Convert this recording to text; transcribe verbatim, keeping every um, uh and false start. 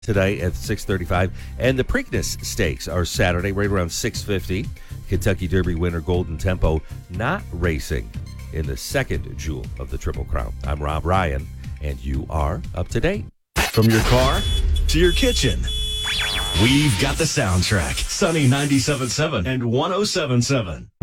today at six thirty-five. And the Preakness Stakes are Saturday right around six fifty. Kentucky Derby winner Golden Tempo not racing in the second jewel of the Triple Crown. I'm Rob Ryan, and you are up to date. From your car to your kitchen, we've got the soundtrack. Sunny ninety-seven point seven and one oh seven point seven.